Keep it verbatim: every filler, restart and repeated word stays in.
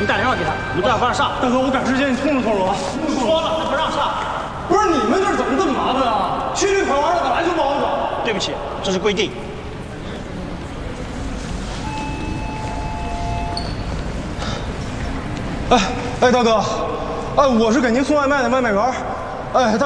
你打电话给他，你不让不让上。 大哥，我赶时间，你通知通知我。 说了，他不让上。 不是你们这儿怎么这么麻烦啊？去这块玩的本来就不好找。 对不起，这是规定。 哎哎，大哥，哎，我是给您送外卖的外卖员。哎，大。